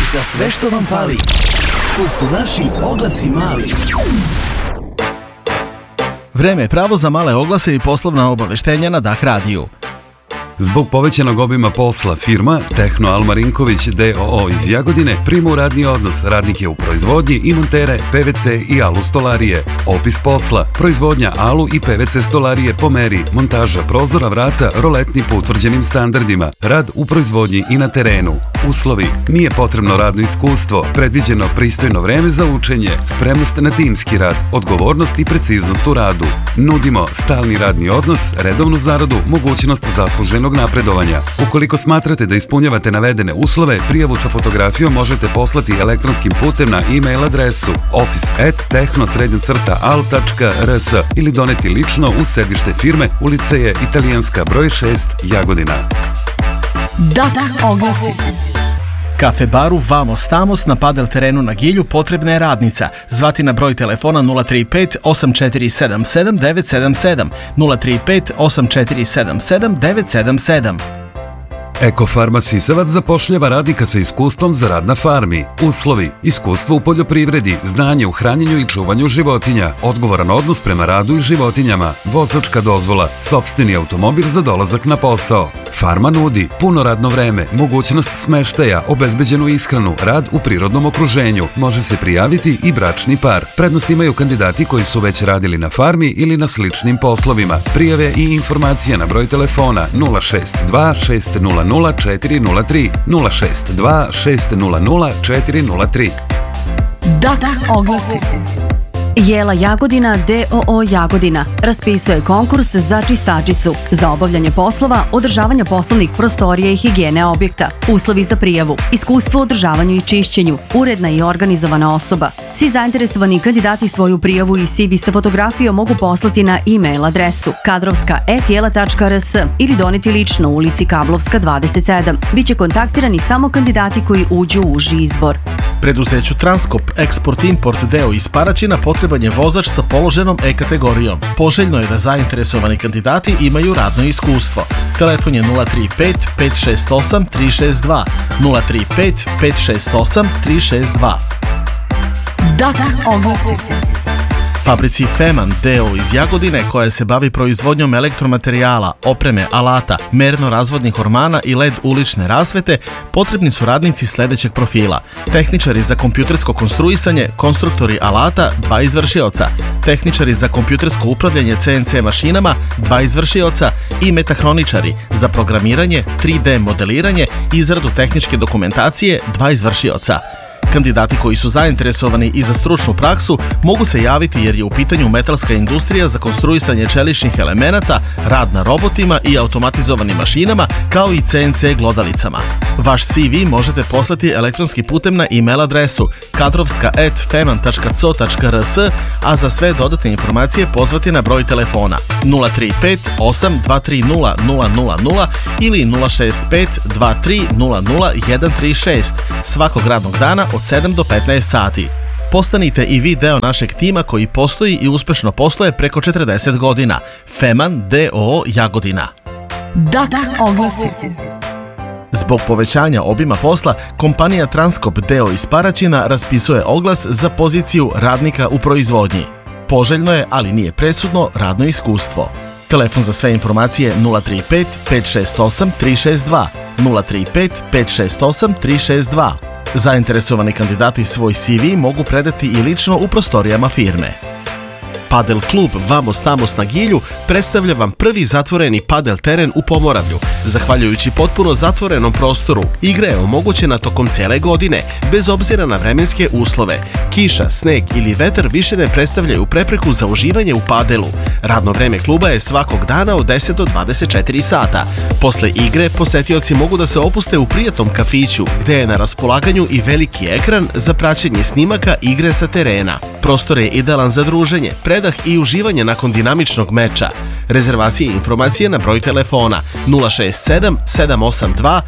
Za sve što vam fali, tu su naši oglasi mali. Vreme je pravo za male oglase i poslovna obaveštenja na DAK radiju. Zbog povećanog obima posla, firma Tehno Almarinković d.o.o. iz Jagodine prima u radni odnos radnike u proizvodnji i montere PVC i alu stolarije. Opis posla: proizvodnja alu i PVC stolarije po meri, montaža prozora, vrata, roletni po utvrđenim standardima, rad u proizvodnji i na terenu. Uslovi: nije potrebno radno iskustvo, predviđeno pristojno vreme za učenje, spremnost na timski rad, odgovornost i preciznost u radu. Nudimo stalni radni odnos, redovnu zaradu, mogućnost zasluženog napredovanja. Ukoliko smatrate da ispunjavate navedene uslove, prijavu sa fotografijom možete poslati elektronskim putem na e-mail adresu office@tehno-al.rs ili doneti lično u sedište firme, ulica je Italijanska broj 6, Jagodina. Da, oglasi. Kafe baru Vamos Tamos na padel terenu na Gilju potrebna je radnica. Zvati na broj telefona 035 8477 977 035 8477 977. Ekofarma Sisavac zapošljava radnika sa iskustvom za rad na farmi. Uslovi: iskustvo u poljoprivredi, znanje u hranjenju i čuvanju životinja, odgovoran odnos prema radu i životinjama, vozačka dozvola, sopstveni automobil za dolazak na posao. Farma nudi puno radno vreme, mogućnost smeštaja, obezbeđenu ishranu, rad u prirodnom okruženju. Može se prijaviti i bračni par. Prednost imaju kandidati koji su već radili na farmi ili na sličnim poslovima. Prijave i informacije na broj telefona 062 600 403 062 600 403. Da, oglasi. Jela Jagodina d.o.o. Jagodina raspisuje konkurs za čistačicu za obavljanje poslova, održavanja poslovnih prostorija i higijene objekta. Uslovi za prijavu: iskustvo u održavanju i čišćenju, uredna i organizovana osoba. Svi zainteresovani kandidati svoju prijavu i CV sa fotografijom mogu poslati na e-mail adresu kadrovska@jela.rs ili doneti lično u ulici Kablovska 27. Biće kontaktirani samo kandidati koji uđu u uži izbor. Preduzeću Transkop Export-Import d.o. iz Paraćina potreban je vozač sa položenom E-kategorijom. Poželjno je da zainteresovani kandidati imaju radno iskustvo. Telefon je 035 568 362 035 568 362. Da, oglasi. Fabrici Feman d.o. iz Jagodine, koja se bavi proizvodnjom elektromaterijala, opreme, alata, merno-razvodnih ormana i LED ulične rasvete, potrebni su radnici sljedećeg profila: tehničari za kompjutersko konstruisanje, konstruktori alata, 2 izvršioca, tehničari za kompjutersko upravljanje CNC mašinama, 2 izvršioca i metahroničari za programiranje, 3D modeliranje, izradu tehničke dokumentacije, 2 izvršioca. Kandidati koji su zainteresovani i za stručnu praksu mogu se javiti jer je u pitanju metalska industrija za konstruisanje čeličnih elemenata, rad na robotima i automatizovanim mašinama, kao i CNC glodalicama. Vaš CV možete poslati elektronskim putem na e-mail adresu kadrovska@feman.co.rs, a za sve dodatne informacije pozvati na broj telefona 035 8230 000 ili 065 2300 136 svakog radnog dana od 7 do 15 sati. Postanite i vi deo našeg tima koji postoji i uspešno posluje preko 40 godina. Feman d.o.o. Jagodina. Da, oglasi. Zbog povećanja obima posla, kompanija Transkop d.o. iz Paraćina raspisuje oglas za poziciju radnika u proizvodnji. Poželjno je, ali nije presudno, radno iskustvo. Telefon za sve informacije 035 568 362 035 568 362. Zainteresovani kandidati svoj CV mogu predati i lično u prostorijama firme. Padel klub Vamos Tamos na Gilju predstavlja vam prvi zatvoreni padel teren u Pomoravlju. Zahvaljujući potpuno zatvorenom prostoru, igra je omogućena tokom cijele godine, bez obzira na vremenske uslove. Kiša, sneg ili vetar više ne predstavljaju prepreku za uživanje u padelu. Radno vreme kluba je svakog dana od 10 do 24 sata. Posle igre, posetioci mogu da se opuste u prijatnom kafiću, gde je na raspolaganju i veliki ekran za praćenje snimaka igre sa terena. Prostor je idealan za druženje, predah i uživanje nakon dinamičnog meča. Rezervacije i informacije na broj telefona 067 782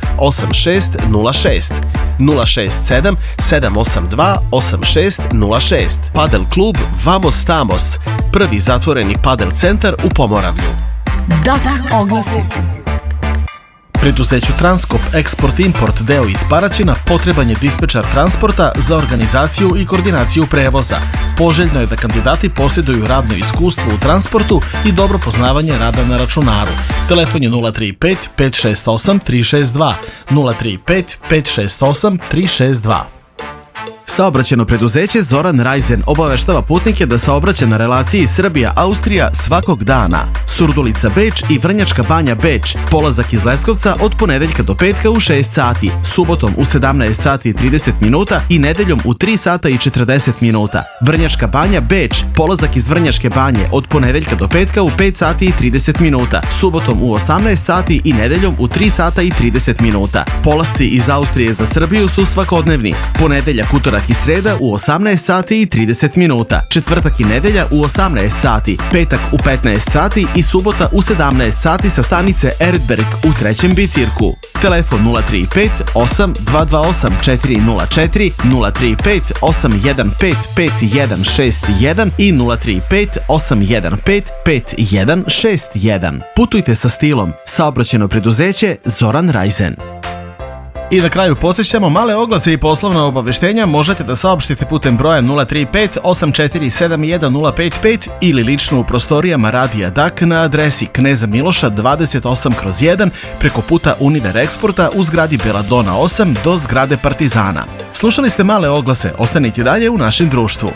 8606 067 782 8606. Padel klub Vamos Tamos, prvi zatvoreni padel centar u Pomoravlju. Da, oglasi. Preduzeću Transkop Eksport-Import deo iz Paraćina potreban je dispečar transporta za organizaciju i koordinaciju prevoza. Poželjno je da kandidati posjeduju radno iskustvo u transportu i dobro poznavanje rada na računaru. Telefon je 035 568 362, 035 568 362. Saobraćajno preduzeće Zoran Rajzen obaveštava putnike da saobraća na relaciji Srbija-Austrija svakog dana. Surdulica Beč i Vrnjačka Banja Beč, polazak iz Leskovca od ponedeljka do petka u 6 sati, subotom u 17 sati i 30 minuta i nedeljom u 3 sata i 40 minuta. Vrnjačka Banja Beč, polazak iz Vrnjačke Banje od ponedeljka do petka u 5 sati i 30 minuta, subotom u 18 sati i nedeljom u 3 sata i 30 minuta. Polasci iz Austrije za Srbiju su svakodnevni, ponedeljak, utorak i sreda u 18 sati i 30 minuta, četvrtak i nedelja u 18 sati, petak u 15 sati i subota u 17 sati sa stanice Eretberg u trećem bicirku. Telefon 035 8228 404, 035 815 5161 i 035 815 5161. Putujte sa stilom. Saobraćajno preduzeće Zoran Rajzen. I na kraju posjećamo male oglase i poslovna obaveštenja možete da saopštite putem broja 035 8471 055 ili lično u prostorijama Radija DAK na adresi Kneza Miloša 28/1 preko puta Univer Eksporta u zgradi Beladona 8 do zgrade Partizana. Slušali ste male oglase, ostanite dalje u našem društvu.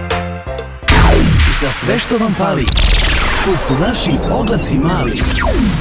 Za sve što vam fali, tu su naši oglasi mali.